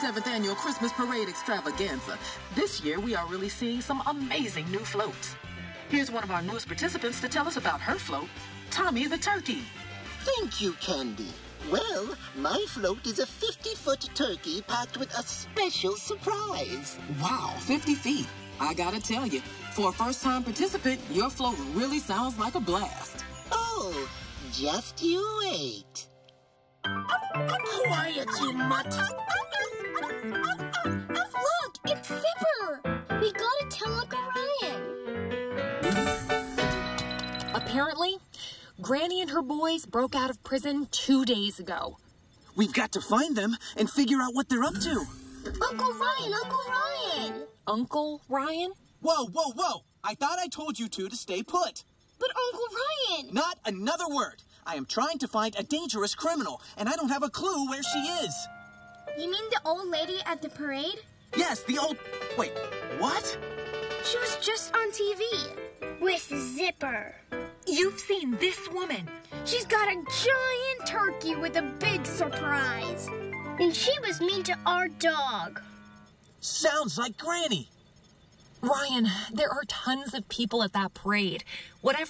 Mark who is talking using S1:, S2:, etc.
S1: 7th Annual Christmas Parade Extravaganza. This year, we are really seeing some amazing new floats. Here's one of our newest participants to tell us about her float, Tommy the Turkey.
S2: Thank you, Candy. Well, my float is a 50-foot turkey packed with a special surprise.
S1: Wow, 50 feet. I gotta tell you, for a first-time participant, your float really sounds like a blast.
S2: Oh, just you wait. Quiet, you mutt.
S3: Look, it's Zipper. We gotta tell Uncle Ryan.
S4: Apparently, Granny and her boys broke out of prison 2 days ago.
S5: We've got to find them and figure out what they're up to.
S3: Uncle Ryan, Uncle Ryan.
S4: Uncle Ryan?
S5: Whoa, whoa, whoa! I thought I told you two to stay put.
S3: But Uncle Ryan.
S5: Not another word. I am trying to find a dangerous criminal, and I don't have a clue where she is.
S3: You mean the old lady at the parade?
S5: Yes, the old... Wait, what?
S3: She was just on TV. With Zipper.
S4: You've seen this woman.
S3: She's got a giant turkey with a big surprise. And she was mean to our dog.
S5: Sounds like Granny.
S4: Ryan, there are tons of people at that parade. Whatever